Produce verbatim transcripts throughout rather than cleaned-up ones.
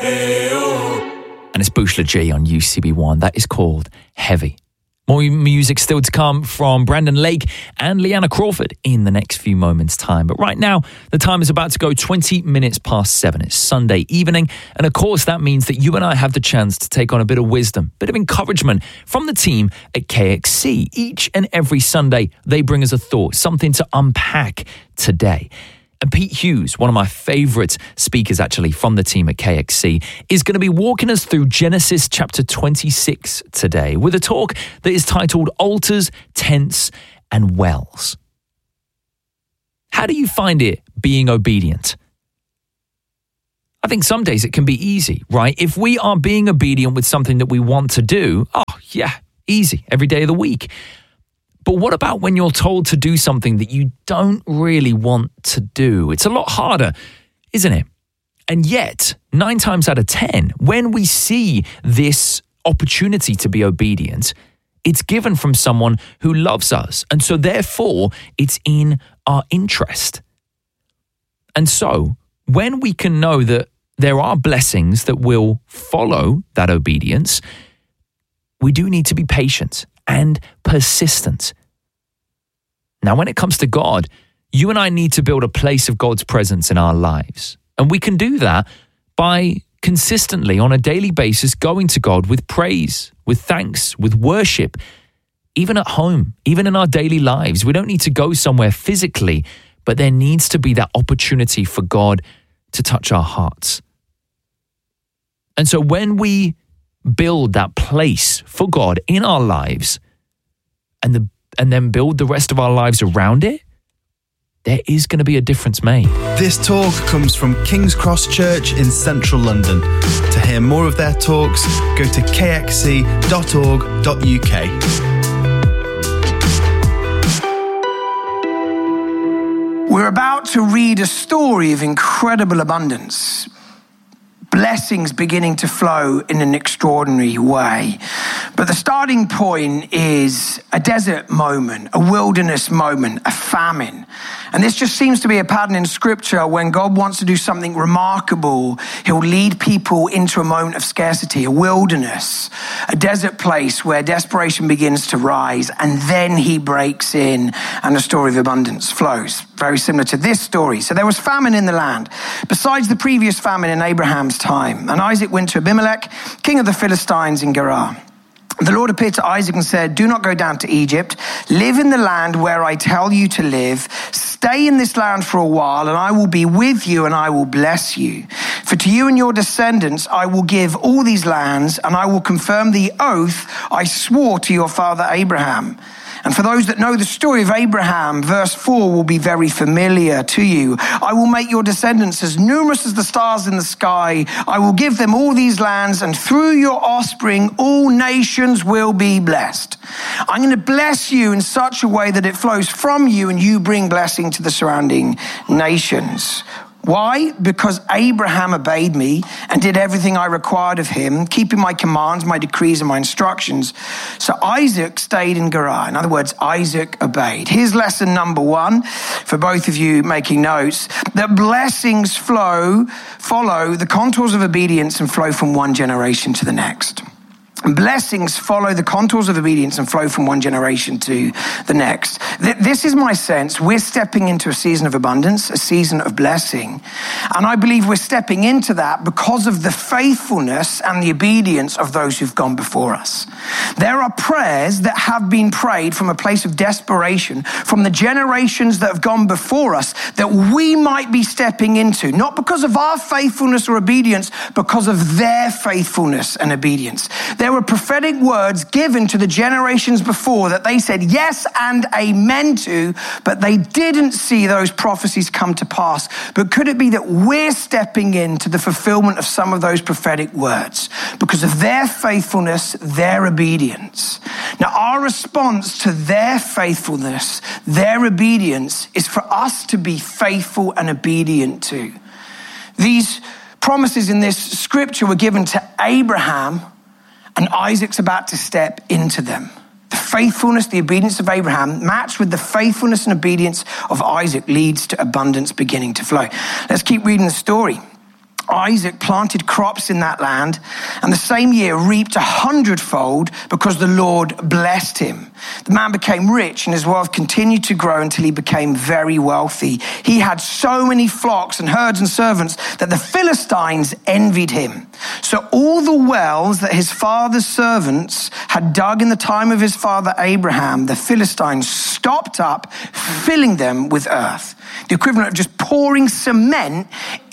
And it's Bushla G on U C B one. That is called Heavy. More music still to come from Brandon Lake and Leanna Crawford in the next few moments' time. But right now, the time is about to go twenty minutes past seven. It's Sunday evening. And of course, that means that you and I have the chance to take on a bit of wisdom, a bit of encouragement from the team at K X C. Each and every Sunday, they bring us a thought, something to unpack today. And Pete Hughes, one of my favourite speakers actually from the team at K X C, is going to be walking us through Genesis chapter twenty-six today with a talk that is titled Altars, Tents and Wells. How do you find it being obedient? I think some days it can be easy, right? If we are being obedient with something that we want to do, oh yeah, easy, every day of the week. But what about when you're told to do something that you don't really want to do? It's a lot harder, isn't it? And yet, nine times out of ten, when we see this opportunity to be obedient, it's given from someone who loves us. And so therefore, it's in our interest. And so, when we can know that there are blessings that will follow that obedience, we do need to be patient and persistent. Now, when it comes to God, you and I need to build a place of God's presence in our lives. And we can do that by consistently, on a daily basis, going to God with praise, with thanks, with worship, even at home, even in our daily lives. We don't need to go somewhere physically, but there needs to be that opportunity for God to touch our hearts. And so when we build that place for God in our lives and the and then build the rest of our lives around it, there is going to be a difference made. This talk comes from King's Cross Church in central London. To hear more of their talks, go to k x c dot org dot u k. We're about to read a story of incredible abundance. Blessings beginning to flow in an extraordinary way. But the starting point is a desert moment, a wilderness moment, a famine. And this just seems to be a pattern in Scripture. When God wants to do something remarkable, he'll lead people into a moment of scarcity, a wilderness, a desert place where desperation begins to rise, and then he breaks in and a story of abundance flows. Very similar to this story. So there was famine in the land, besides the previous famine in Abraham's time. And Isaac went to Abimelech, king of the Philistines in Gerar. The Lord appeared to Isaac and said, "Do not go down to Egypt. Live in the land where I tell you to live. Stay in this land for a while, and I will be with you, and I will bless you. For to you and your descendants I will give all these lands, and I will confirm the oath I swore to your father Abraham." And for those that know the story of Abraham, verse four will be very familiar to you. "I will make your descendants as numerous as the stars in the sky. I will give them all these lands, and through your offspring, all nations will be blessed. I'm going to bless you in such a way that it flows from you, and you bring blessing to the surrounding nations." Why? Because Abraham obeyed me and did everything I required of him, keeping my commands, my decrees, and my instructions. So Isaac stayed in Gerar. In other words, Isaac obeyed. Here's lesson number one for both of you making notes: that blessings flow, follow the contours of obedience and flow from one generation to the next. Blessings follow the contours of obedience and flow from one generation to the next. This is my sense. We're stepping into a season of abundance, a season of blessing. And I believe we're stepping into that because of the faithfulness and the obedience of those who've gone before us. There are prayers that have been prayed from a place of desperation from the generations that have gone before us that we might be stepping into, not because of our faithfulness or obedience, because of their faithfulness and obedience. There were prophetic words given to the generations before that they said yes and amen to, but they didn't see those prophecies come to pass. But could it be that we're stepping into the fulfillment of some of those prophetic words because of their faithfulness, their obedience? Now, our response to their faithfulness, their obedience, is for us to be faithful and obedient to. These promises in this scripture were given to Abraham, and Isaac's about to step into them. The faithfulness, the obedience of Abraham matched with the faithfulness and obedience of Isaac leads to abundance beginning to flow. Let's keep reading the story. Isaac planted crops in that land, and the same year reaped a hundredfold because the Lord blessed him. The man became rich, and his wealth continued to grow until he became very wealthy. He had so many flocks and herds and servants that the Philistines envied him. So all the wells that his father's servants had dug in the time of his father Abraham, the Philistines stopped up, filling them with earth. The equivalent of just pouring cement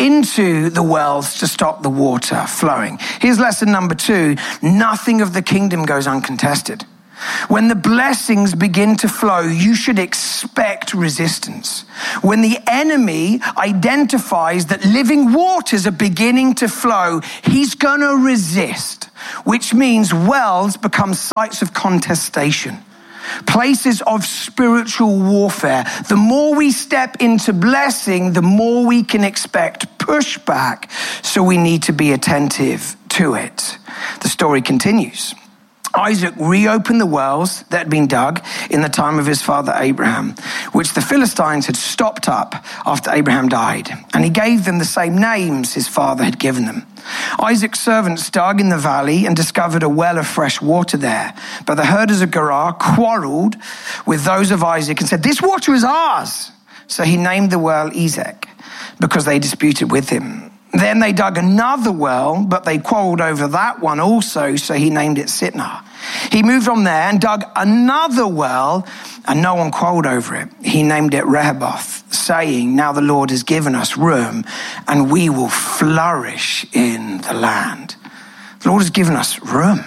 into the wells to stop the water flowing. Here's lesson number two. Nothing of the kingdom goes uncontested. When the blessings begin to flow, you should expect resistance. When the enemy identifies that living waters are beginning to flow, he's going to resist, which means wells become sites of contestation. Places of spiritual warfare. The more we step into blessing, the more we can expect pushback. So we need to be attentive to it. The story continues. Isaac reopened the wells that had been dug in the time of his father Abraham, which the Philistines had stopped up after Abraham died. And he gave them the same names his father had given them. Isaac's servants dug in the valley and discovered a well of fresh water there. But the herders of Gerar quarreled with those of Isaac and said, "This water is ours." So he named the well Esek, because they disputed with him. Then they dug another well, but they quarreled over that one also, so he named it Sitnah. He moved on there and dug another well, and no one quarreled over it. He named it Rehoboth, saying, "Now the Lord has given us room, and we will flourish in the land." The Lord has given us room,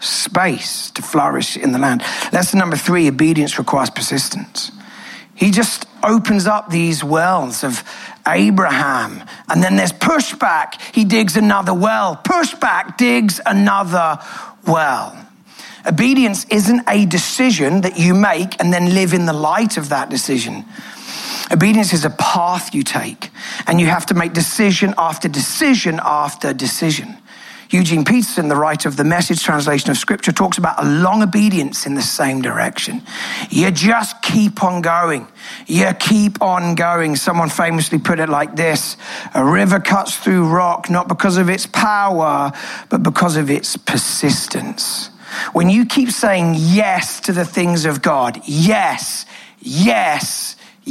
space to flourish in the land. Lesson number three, obedience requires persistence. He just opens up these wells of Abraham, and then there's pushback. He digs another well. Pushback, digs another well. Obedience isn't a decision that you make and then live in the light of that decision. Obedience is a path you take, and you have to make decision after decision after decision. Eugene Peterson, the writer of the Message translation of Scripture, talks about a long obedience in the same direction. You just keep on going. You keep on going. Someone famously put it like this: a river cuts through rock, not because of its power, but because of its persistence. When you keep saying yes to the things of God, yes, yes,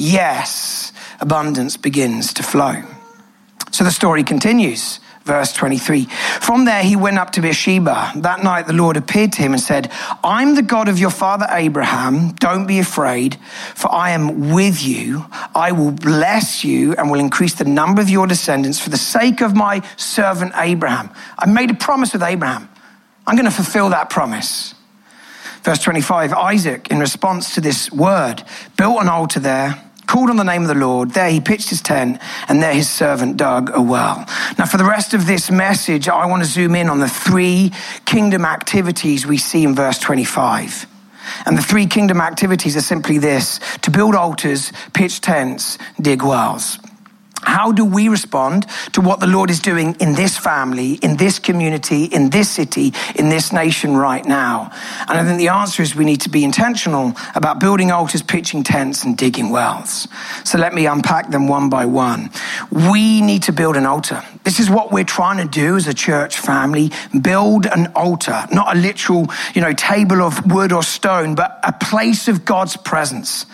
yes, abundance begins to flow. So the story continues. Verse twenty-three, from there he went up to Beersheba. That night the Lord appeared to him and said, "I'm the God of your father Abraham. Don't be afraid, for I am with you. I will bless you and will increase the number of your descendants for the sake of my servant Abraham." I made a promise with Abraham. I'm going to fulfill that promise. Verse twenty-five, Isaac, in response to this word, built an altar there, called on the name of the Lord. There he pitched his tent, and there his servant dug a well. Now, for the rest of this message, I want to zoom in on the three kingdom activities we see in verse twenty-five. And the three kingdom activities are simply this: to build altars, pitch tents, dig wells. How do we respond to what the Lord is doing in this family, in this community, in this city, in this nation right now? And I think the answer is we need to be intentional about building altars, pitching tents, and digging wells. So let me unpack them one by one. We need to build an altar. This is what we're trying to do as a church family: build an altar, not a literal, you know, table of wood or stone, but a place of God's presence.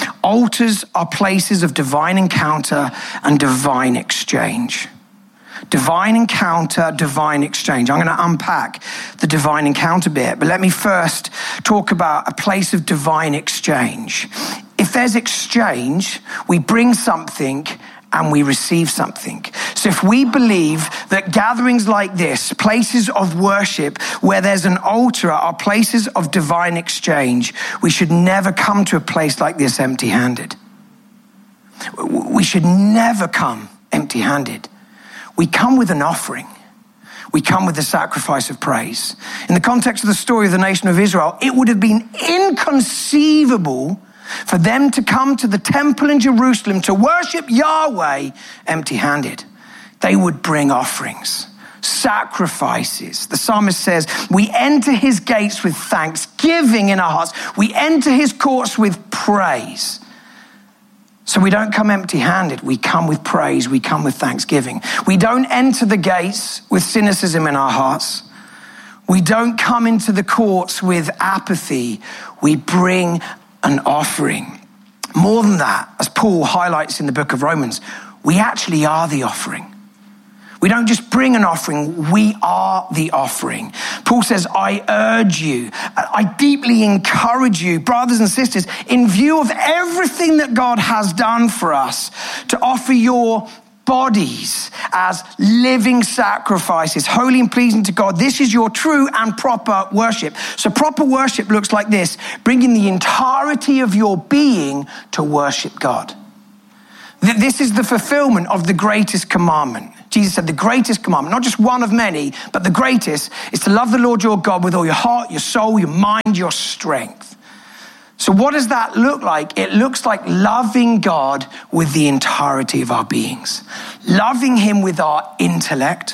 Altars are places of divine encounter and divine exchange. Divine encounter, divine exchange. I'm going to unpack the divine encounter bit, but let me first talk about a place of divine exchange. If there's exchange, we bring something and we receive something. So if we believe that gatherings like this, places of worship where there's an altar, are places of divine exchange, we should never come to a place like this empty-handed. We should never come empty-handed. We come with an offering. We come with the sacrifice of praise. In the context of the story of the nation of Israel, it would have been inconceivable for them to come to the temple in Jerusalem to worship Yahweh empty-handed. They would bring offerings, sacrifices. The psalmist says, we enter his gates with thanksgiving in our hearts. We enter his courts with praise. So we don't come empty-handed. We come with praise. We come with thanksgiving. We don't enter the gates with cynicism in our hearts. We don't come into the courts with apathy. We bring an offering. More than that, as Paul highlights in the book of Romans, we actually are the offering. We don't just bring an offering, we are the offering. Paul says, I urge you, I deeply encourage you, brothers and sisters, in view of everything that God has done for us, to offer your bodies as living sacrifices, holy and pleasing to God. This is your true and proper worship. So proper worship looks like this, bringing the entirety of your being to worship God. This is the fulfillment of the greatest commandment. Jesus said the greatest commandment, not just one of many, but the greatest, is to love the Lord your God with all your heart, your soul, your mind, your strength. So what does that look like? It looks like loving God with the entirety of our beings. Loving him with our intellect,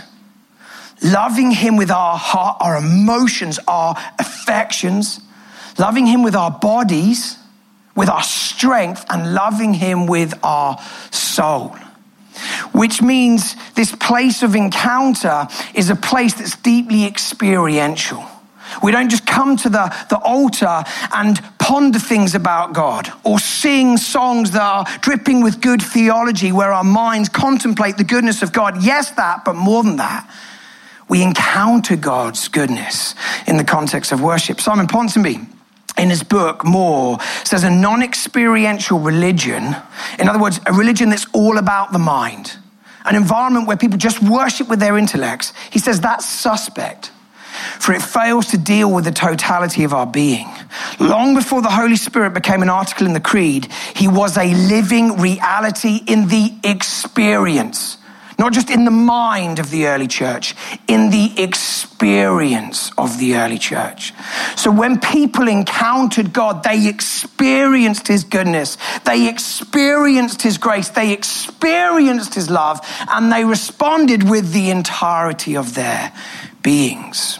loving him with our heart, our emotions, our affections, loving him with our bodies, with our strength, and loving him with our soul. Which means this place of encounter is a place that's deeply experiential. We don't just come to the, the altar and ponder things about God or sing songs that are dripping with good theology where our minds contemplate the goodness of God. Yes, that, but more than that, we encounter God's goodness in the context of worship. Simon Ponsonby, in his book, More, says a non-experiential religion, in other words, a religion that's all about the mind, an environment where people just worship with their intellects, he says that's suspect, for it fails to deal with the totality of our being. Long before the Holy Spirit became an article in the Creed, he was a living reality in the experience. Not just in the mind of the early church, in the experience of the early church. So when people encountered God, they experienced his goodness, they experienced his grace, they experienced his love, and they responded with the entirety of their beings.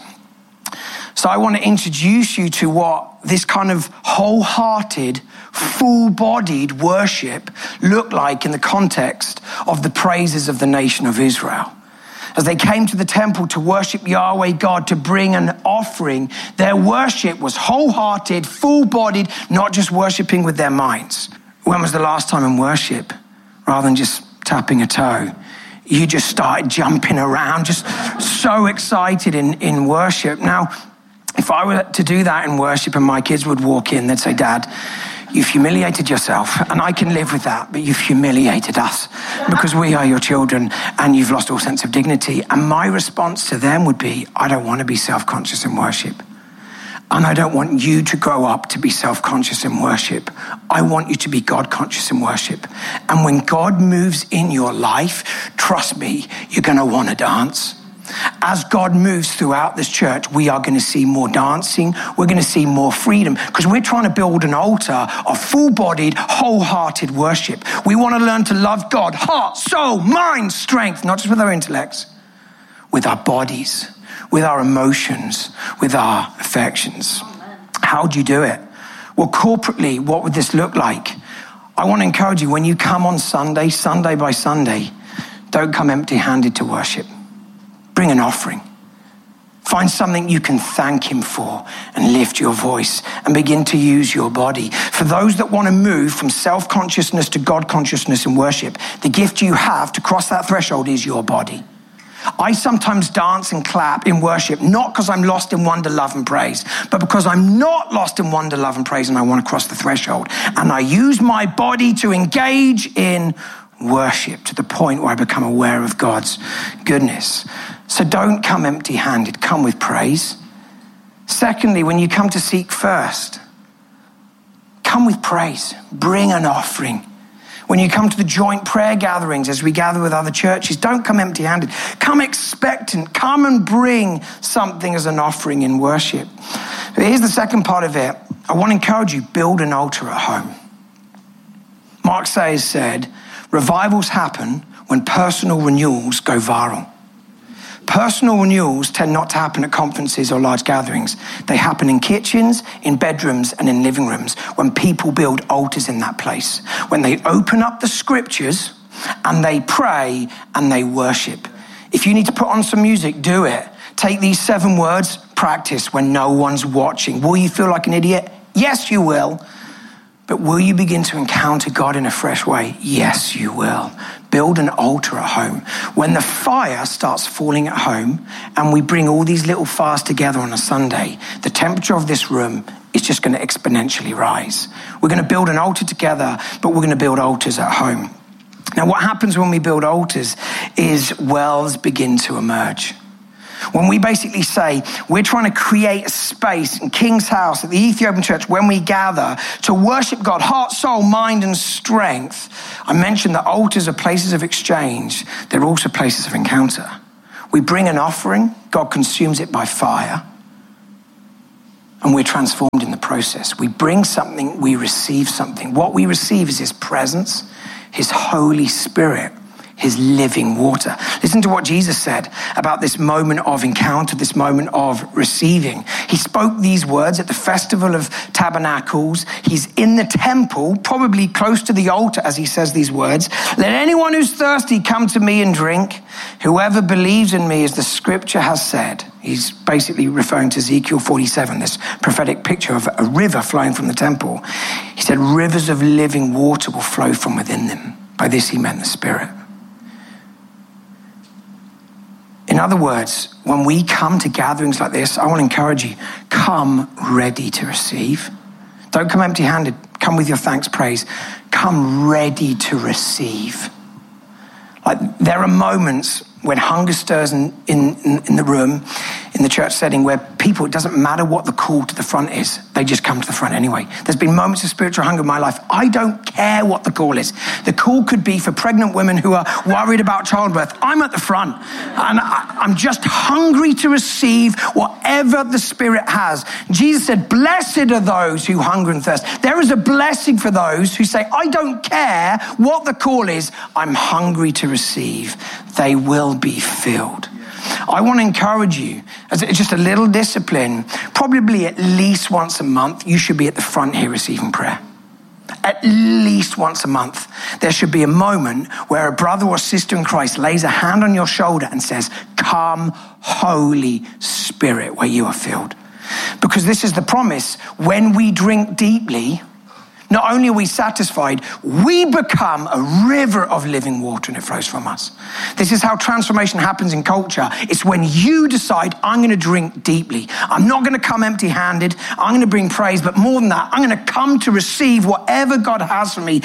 So I want to introduce you to what this kind of wholehearted, full-bodied worship looked like in the context of the praises of the nation of Israel. As they came to the temple to worship Yahweh God, to bring an offering, their worship was wholehearted, full-bodied, not just worshiping with their minds. When was the last time in worship, rather than just tapping a toe, you just started jumping around, just so excited in, in worship? Now, if I were to do that in worship and my kids would walk in, they'd say, Dad, you've humiliated yourself, and I can live with that, but you've humiliated us because we are your children and you've lost all sense of dignity. And my response to them would be, I don't want to be self-conscious in worship. And I don't want you to grow up to be self-conscious in worship. I want you to be God-conscious in worship. And when God moves in your life, trust me, you're going to want to dance. As God moves throughout this church, we are going to see more dancing. We're going to see more freedom because we're trying to build an altar of full-bodied, wholehearted worship. We want to learn to love God, heart, soul, mind, strength, not just with our intellects, with our bodies, with our emotions, with our affections. How do you do it? Well, corporately, what would this look like? I want to encourage you, when you come on Sunday, Sunday by Sunday, don't come empty-handed to worship. Bring an offering. Find something you can thank him for and lift your voice and begin to use your body. For those that want to move from self-consciousness to God-consciousness in worship, the gift you have to cross that threshold is your body. I sometimes dance and clap in worship, not because I'm lost in wonder, love, and praise, but because I'm not lost in wonder, love, and praise, and I want to cross the threshold. And I use my body to engage in worship to the point where I become aware of God's goodness. So don't come empty-handed, come with praise. Secondly, when you come to seek first, come with praise, bring an offering. When you come to the joint prayer gatherings, as we gather with other churches, don't come empty-handed, come expectant, come and bring something as an offering in worship. But here's the second part of it. I want to encourage you, build an altar at home. Mark Sayers said, revivals happen when personal renewals go viral. Personal renewals tend not to happen at conferences or large gatherings. They happen in kitchens, in bedrooms, and in living rooms when people build altars in that place. When they open up the scriptures and they pray and they worship. If you need to put on some music, do it. Take these seven words, practice when no one's watching. Will you feel like an idiot? Yes, you will. But will you begin to encounter God in a fresh way? Yes, you will. Build an altar at home. When the fire starts falling at home and we bring all these little fires together on a Sunday, the temperature of this room is just going to exponentially rise. We're going to build an altar together, but we're going to build altars at home. Now, what happens when we build altars is wells begin to emerge. When we basically say we're trying to create a space in King's House at the Ethiopian Church when we gather to worship God, heart, soul, mind, and strength. I mentioned that altars are places of exchange. They're also places of encounter. We bring an offering, God consumes it by fire, and we're transformed in the process. We bring something, we receive something. What we receive is his presence, his Holy Spirit, his living water. Listen to what Jesus said about this moment of encounter, this moment of receiving. He spoke these words at the Festival of Tabernacles. He's in the temple, probably close to the altar as he says these words. Let anyone who's thirsty come to me and drink. Whoever believes in me, as the scripture has said. He's basically referring to Ezekiel forty-seven, this prophetic picture of a river flowing from the temple. He said, rivers of living water will flow from within them. By this he meant the Spirit. In other words, when we come to gatherings like this, I want to encourage you, come ready to receive. Don't come empty-handed. Come with your thanks, praise. Come ready to receive. Like there are moments when hunger stirs in, in, in the room, in the church setting, where people, it doesn't matter what the call to the front is, they just come to the front anyway. There's been moments of spiritual hunger in my life. I don't care what the call is. The call could be for pregnant women who are worried about childbirth. I'm at the front, and I, I'm just hungry to receive whatever the Spirit has. Jesus said, blessed are those who hunger and thirst. There is a blessing for those who say, I don't care what the call is. I'm hungry to receive. They will be filled. I want to encourage you, as just a little discipline, probably at least once a month, you should be at the front here receiving prayer. At least once a month, there should be a moment where a brother or sister in Christ lays a hand on your shoulder and says, come, Holy Spirit, where you are filled. Because this is the promise. When we drink deeply, not only are we satisfied, we become a river of living water and it flows from us. This is how transformation happens in culture. It's when you decide, I'm going to drink deeply. I'm not going to come empty-handed. I'm going to bring praise, but more than that, I'm going to come to receive whatever God has for me.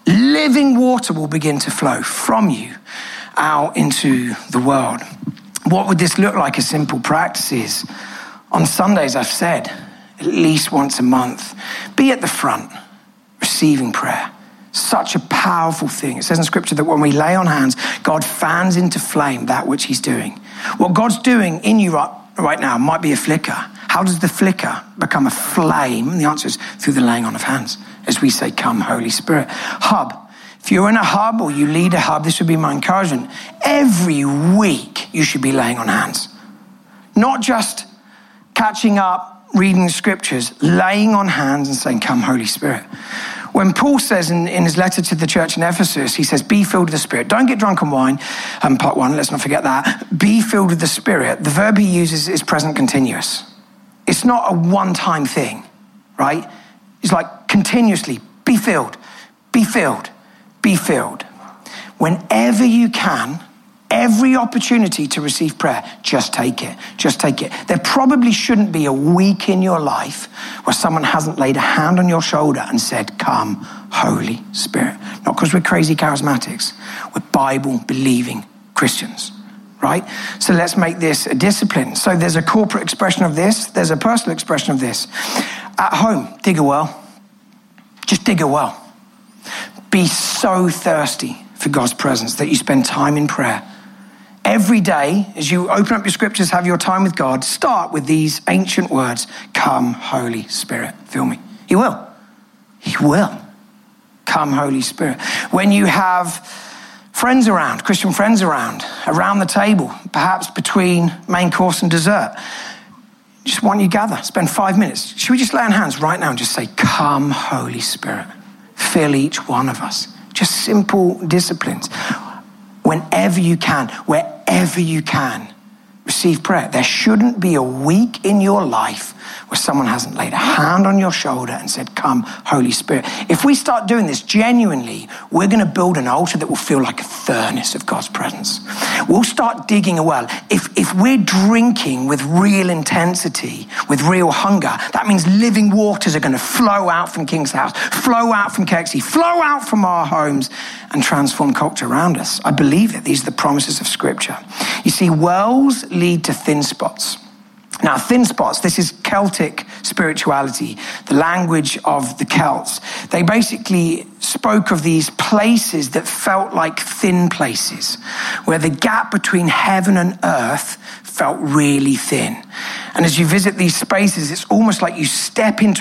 Living water will begin to flow from you out into the world. What would this look like as simple practices? On Sundays, I've said, at least once a month, be at the front. Receiving prayer. Such a powerful thing. It says in scripture that when we lay on hands, God fans into flame that which he's doing. What God's doing in you right, right now might be a flicker. How does the flicker become a flame? And the answer is through the laying on of hands. As we say, come Holy Spirit. Hub. If you're in a hub or you lead a hub, this would be my encouragement. Every week you should be laying on hands. Not just catching up, reading the scriptures, laying on hands and saying, come Holy Spirit. When Paul says in, in his letter to the church in Ephesus, he says, be filled with the Spirit. Don't get drunk on wine. Um, part one, let's not forget that. Be filled with the Spirit. The verb he uses is present continuous. It's not a one-time thing, right? It's like continuously, be filled, be filled, be filled. Whenever you can, every opportunity to receive prayer, just take it, just take it. There probably shouldn't be a week in your life where someone hasn't laid a hand on your shoulder and said, come, Holy Spirit. Not because we're crazy charismatics, we're Bible-believing Christians, right? So let's make this a discipline. So there's a corporate expression of this, there's a personal expression of this. At home, dig a well. Just dig a well. Be so thirsty for God's presence that you spend time in prayer. Every day, as you open up your scriptures, have your time with God, start with these ancient words, come, Holy Spirit, fill me. He will. He will. Come, Holy Spirit. When you have Friends around, Christian friends around, around the table, perhaps between main course and dessert. Just want you to gather, spend five minutes. Should we just lay on hands right now and just say, come, Holy Spirit, fill each one of us. Just simple disciplines. Whenever you can, wherever you can, receive prayer. There shouldn't be a week in your life where someone hasn't laid a hand on your shoulder and said, come, Holy Spirit. If we start doing this genuinely, we're going to build an altar that will feel like a furnace of God's presence. We'll start digging a well. If, if we're drinking with real intensity, with real hunger, that means living waters are going to flow out from King's House, flow out from K X C, flow out from our homes and transform culture around us. I believe it. These are the promises of Scripture. You see, wells lead to thin spots. Now, thin spots, this is Celtic spirituality, the language of the Celts. They basically spoke of these places that felt like thin places, where the gap between heaven and earth felt really thin. And as you visit these spaces, it's almost like you step into